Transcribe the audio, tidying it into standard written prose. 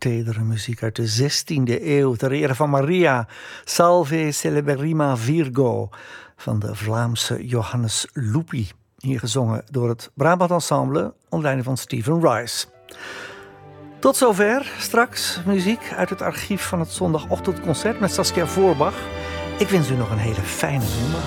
tedere muziek uit de 16e eeuw ter ere van Maria. Salve Celeberrima Virgo van de Vlaamse Johannes Lupi. Hier gezongen door het Brabant Ensemble onder leiding van Stephen Rice. Tot zover. Straks muziek uit het archief van het zondagochtendconcert met Saskia Voorbach. Ik wens u nog een hele fijne zondag.